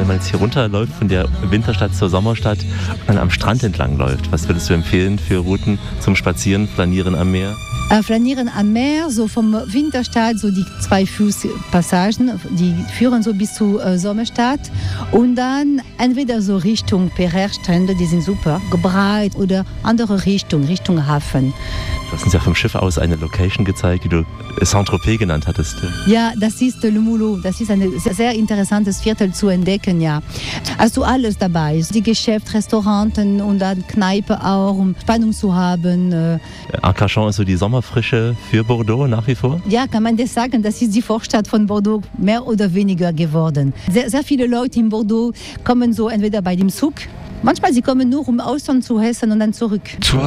man jetzt hier runterläuft von der Winterstadt zur Sommerstadt und dann am Strand entlang läuft. Was würdest du empfehlen für Routen zum Spazieren, Flanieren am Meer? Flanieren am Meer, so vom Winterstadt, so die 2 Fußpassagen, die führen so bis zur Sommerstadt und dann entweder so Richtung Pereire-Strände, die sind super, Gebreit oder andere Richtung Hafen. Du hast uns ja vom Schiff aus eine Location gezeigt, die du Saint-Tropez genannt hattest. Ja, das ist Le Moulot. Das ist ein sehr interessantes Viertel zu entdecken, ja. Hast du alles dabei. Die Geschäfte, Restauranten und dann Kneipe auch, um Spannung zu haben. Arcachon ist so die Sommerfrische für Bordeaux nach wie vor? Ja, kann man das sagen. Das ist die Vorstadt von Bordeaux mehr oder weniger geworden. Sehr, sehr viele Leute in Bordeaux kommen so entweder bei dem Zug. Manchmal sie kommen nur, um Austern zu essen und dann zurück.